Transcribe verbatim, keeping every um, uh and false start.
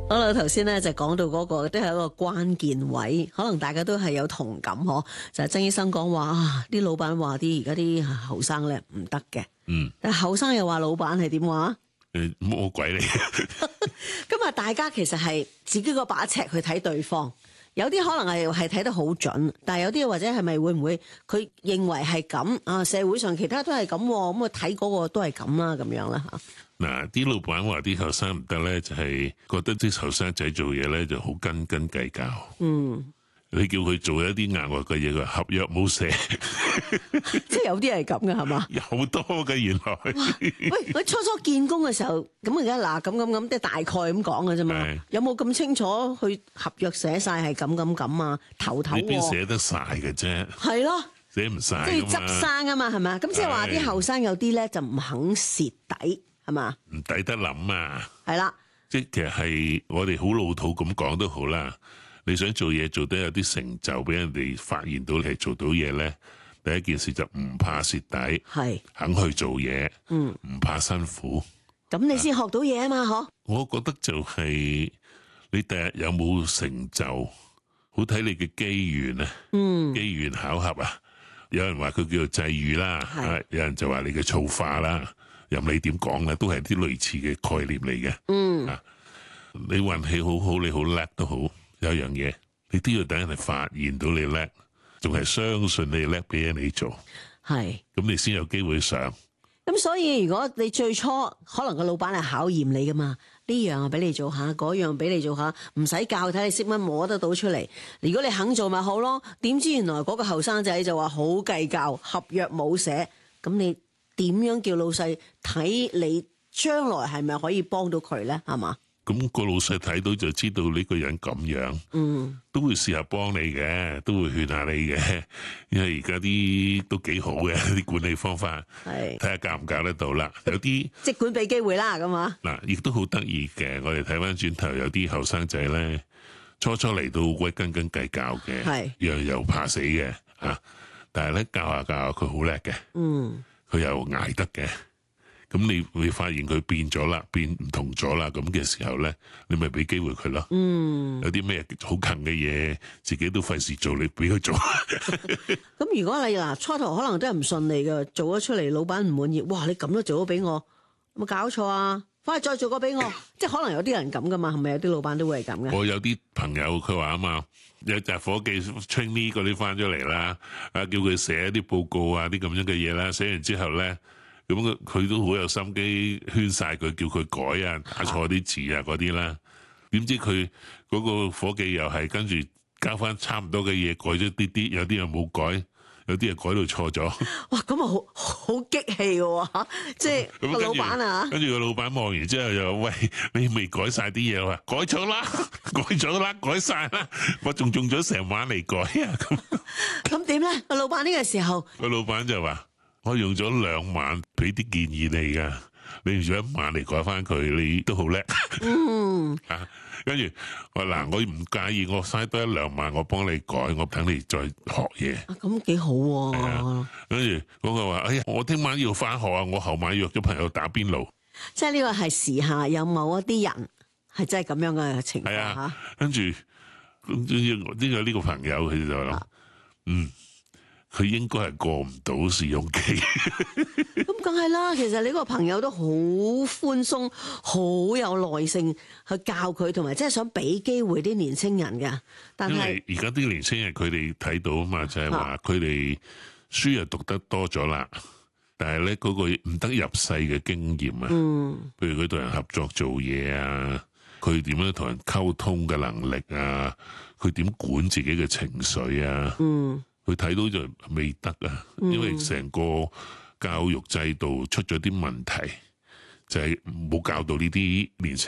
好啦，頭先咧就講到嗰個都係一個關鍵位，可能大家都係有同感嗬。就係曾醫生講話啊，啲老闆話啲而家啲後生咧唔得嘅，嗯，但係後生又話老闆係點話？ 誒，魔鬼嚟嘅。 咁啊，大家其實係自己個把尺去睇對方，有啲可能係係睇得好準，但係有啲或者係咪會唔會佢認為係咁啊？社會上其他都係咁，咁啊睇嗰個都係咁啦，咁樣啦吓。 嗱，啲老闆話啲後生唔得咧，就係覺得啲後生仔做嘢咧就好斤斤計較。嗯，你叫佢做一啲額外嘅嘢，佢合約冇寫， 即係有啲係咁嘅係嘛？ 有多嘅原來。 喂，我初初見工嘅時候，咁而家嗱咁咁咁，即係大概咁講嘅啫嘛。有冇咁清楚去合約寫晒係咁咁咁啊？頭頭你邊寫得晒嘅啫？ 係咯， 寫唔晒。 即係執生啊嘛，係咪？咁即係話啲後生有啲咧就唔肯蝕底。係嘛？唔抵得諗啊！ 係啦， 即係其實係我哋好老土咁講都好啦。你想做嘢做得有啲成就，俾人哋發現到你係做到嘢咧，第一件事就唔怕蝕底，係肯去做嘢，嗯，唔怕辛苦。 咁你先學到嘢啊嘛，嗬？ 我覺得就係你第日有冇成就，好睇你嘅機緣啊，嗯，機緣巧合啊。有人話佢叫做際遇啦，有人就話你嘅造化啦。任你點講咧，都係啲類似嘅概念嚟嘅。嗯，啊，你運氣好好，你好叻都好，有樣嘢你都要等人哋發現到你叻，仲係相信你叻俾人你做。係，咁你先有機會上。 咁所以如果你最初可能個老闆係考驗你噶嘛，呢樣啊俾你做下，嗰樣俾你做下，唔使教，睇你識乜摸得到出嚟。如果你肯做咪好咯。點知原來嗰個後生仔就話好計較，合約冇寫，咁你點樣叫老細睇你將來係咪可以幫到佢咧？係嘛？ 咁個老細睇到就知道呢個人咁樣，嗯，都會試下幫你嘅，都會勸下你嘅，因為而家啲都幾好嘅啲管理方法，係睇下教唔教得到啦。有啲即管俾機會啦，咁啊。 嗱，亦都好得意嘅。我哋睇翻轉頭，有啲後生仔咧，初初嚟到鬼斤斤計較嘅，係樣又怕死嘅啊！但係咧教下教下，佢好叻嘅，嗯。佢又捱得嘅，咁你會發現佢變咗啦，變唔同咗啦，咁嘅時候咧，你咪俾機會佢咯。嗯，有啲咩好近嘅嘢，自己都費事做，你俾佢做。 咁如果你嗱初頭可能都係唔順利嘅，做咗出嚟，老闆唔滿意，哇！你咁都做咗俾我，有冇搞錯啊？翻去再做個俾我，即係可能有啲人咁噶嘛，係咪有啲老闆都會係咁嘅？ 我有啲朋友佢話啊嘛，有隻伙計 trainee 嗰啲翻咗嚟啦，啊叫佢寫一啲報告啊啲咁樣嘅嘢啦，寫完之後咧，咁佢佢都好有心機圈晒佢，叫佢改啊，打錯啲字啊嗰啲啦，點知佢嗰個伙計又係跟住交翻差唔多嘅嘢，改咗啲啲，有啲又冇改。有啲人改到錯咗， 哇！咁啊，好好激氣嘅喎，即係個老闆啊。 跟住個老闆望完之後又話：喂，你未改晒啲嘢啊？改咗啦，改咗啦，改晒啦，我仲用咗成晚嚟改啊！咁咁點咧？個老闆呢個時候， 個老闆就話：我用咗兩晚俾啲建議你噶，你用咗一晚嚟改翻佢，你都好叻。嗯。啊跟住我嗱，我唔介意，我嘥多一兩萬，我幫你改，我等你再學嘢。 啊，咁幾好喎！ 啊，跟住嗰個話：哎呀，我聽晚要翻學啊！我後晚約咗朋友打邊爐。 即係呢個係時下有某一啲人係真係咁樣嘅情況嚇。 啊，跟住呢個呢個朋友佢就諗，啊、嗯。佢應該係過唔到試用期， 咁梗係啦。其實你個朋友都好寬鬆，好有耐性去教佢，同埋真係想俾機會啲年青人嘅。但係而家啲年青人佢哋睇到啊嘛，就係話佢哋書又讀得多咗啦，但係咧嗰個唔得入世嘅經驗啊，嗯，譬如佢同人合作做嘢啊，佢點樣同人溝通嘅能力啊，佢點管自己嘅情緒啊，嗯。佢睇到就未得啊，因為成個教育制度出咗啲問題，就係冇教到呢啲年輕